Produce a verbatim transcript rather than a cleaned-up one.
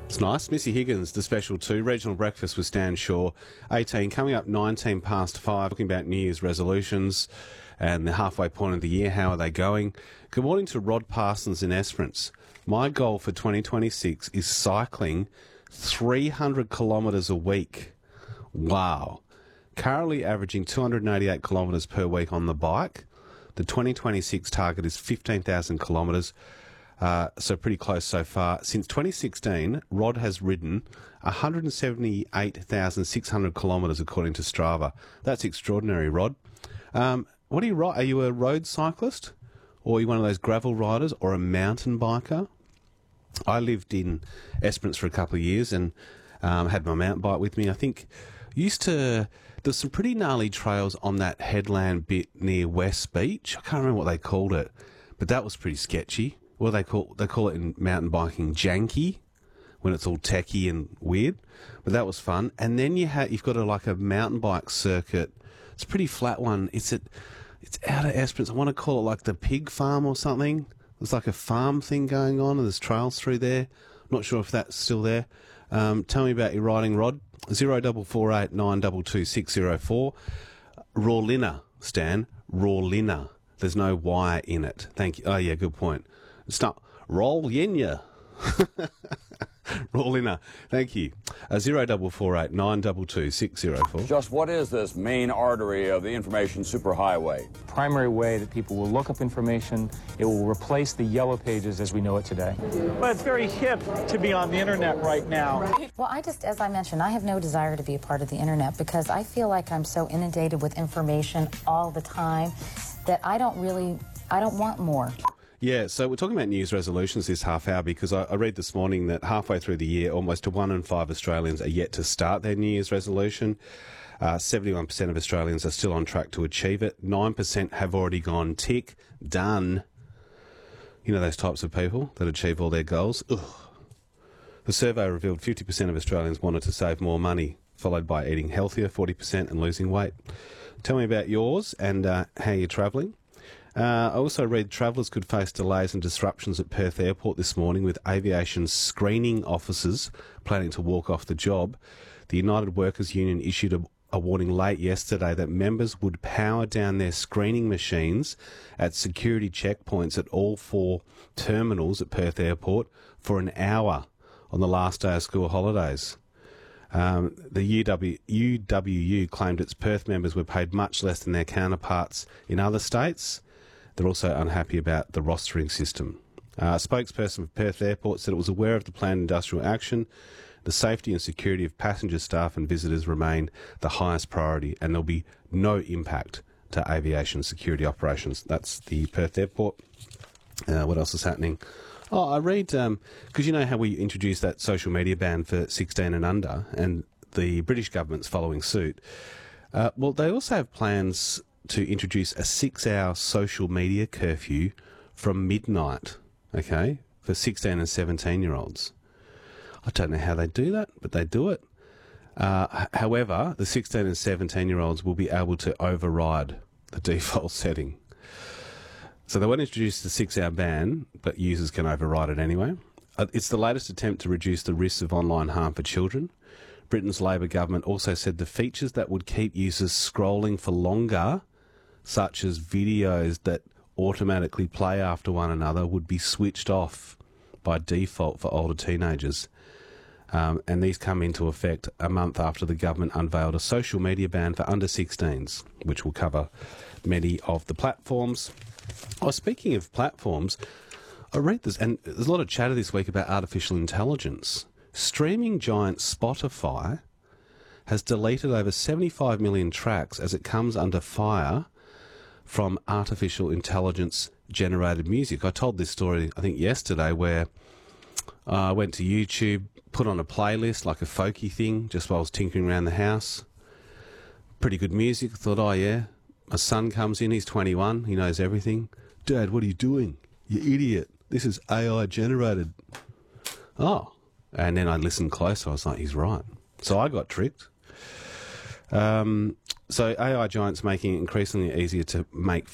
It's nice. Missy Higgins, the special two. Regional breakfast with Stan Shaw. eighteen, coming up nineteen past five, talking about New Year's resolutions and the halfway point of the year. How are they going? Good morning to Rod Parsons in Esperance. My goal for twenty twenty-six is cycling three hundred kilometres a week. Wow. Currently averaging two hundred eighty-eight kilometres per week on the bike. The twenty twenty-six target is fifteen thousand kilometres. Uh, so pretty close so far. Since twenty sixteen, Rod has ridden one hundred seventy-eight thousand six hundred kilometres according to Strava. That's extraordinary, Rod. Um, what do you ride? Are you a road cyclist? Or are you one of those gravel riders or a mountain biker? I lived in Esperance for a couple of years and um, had my mountain bike with me. I think used to... There's some pretty gnarly trails on that headland bit near West Beach. I can't remember what they called it, but that was pretty sketchy. Well, they call they call it in mountain biking janky, when it's all techie and weird. But that was fun. And then you ha- you've got a, like a mountain bike circuit. It's a pretty flat one. It's at it's out of Esperance. I want to call it like the pig farm or something. There's like a farm thing going on, and there's trails through there. I'm not sure if that's still there. Um, tell me about your riding, Rod. Zero double four eight nine double two six zero four. Rawlinna, Stan. Rawlinna. There's no Y in it. Thank you. Oh yeah, good point. It's not Rawlinna. Rawlinna. Thank you. Uh, zero double four eight nine double two six zero four. Just what is this main artery of the information superhighway? Primary way that people will look up information. It will replace the yellow pages as we know it today. Well, it's very hip to be on the internet right now. Well, I just, as I mentioned, I have no desire to be a part of the internet because I feel like I'm so inundated with information all the time that I don't really, I don't want more. Yeah, so we're talking about New Year's resolutions this half hour because I, I read this morning that halfway through the year, almost one in five Australians are yet to start their New Year's resolution. Uh, seventy-one percent of Australians are still on track to achieve it. nine percent have already gone tick, done. You know those types of people that achieve all their goals? Ugh. The survey revealed fifty percent of Australians wanted to save more money, followed by eating healthier, forty percent, and losing weight. Tell me about yours and uh, how you're travelling. Uh, I also read travellers could face delays and disruptions at Perth Airport this morning with aviation screening officers planning to walk off the job. The United Workers Union issued a, a warning late yesterday that members would power down their screening machines at security checkpoints at all four terminals at Perth Airport for an hour on the last day of school holidays. Um, the U W, U W U claimed its Perth members were paid much less than their counterparts in other states. They're also unhappy about the rostering system. Uh, a spokesperson for Perth Airport said it was aware of the planned industrial action. The safety and security of passenger staff and visitors remain the highest priority, and there'll be no impact to aviation security operations. That's the Perth Airport. Uh, what else is happening? Oh, I read, because um, you know how we introduced that social media ban for sixteen and under, and the British government's following suit. Uh, well, they also have plans to introduce a six-hour social media curfew from midnight, okay, for sixteen and seventeen-year-olds. I don't know how they do that, but they do it. Uh, however, the sixteen and seventeen-year-olds will be able to override the default setting. So they won't introduce the six-hour ban, but users can override it anyway. Uh, it's the latest attempt to reduce the risks of online harm for children. Britain's Labor government also said the features that would keep users scrolling for longer, such as videos that automatically play after one another, would be switched off by default for older teenagers. Um, and these come into effect a month after the government unveiled a social media ban for under sixteens, which will cover many of the platforms. Oh, speaking of platforms, I read this, and there's a lot of chatter this week about artificial intelligence. Streaming giant Spotify has deleted over seventy-five million tracks as it comes under fire from artificial intelligence generated music. I told this story, I think, yesterday, where uh, I went to YouTube, put on a playlist, like a folky thing, just while I was tinkering around the house. Pretty good music. I thought, oh yeah. My son comes in, he's twenty-one, he knows everything. Dad, what are you doing? You idiot. This is A I generated. Oh. And then I listened closer, I was like, he's right. So I got tricked. Um, so A I giants making it increasingly easier to make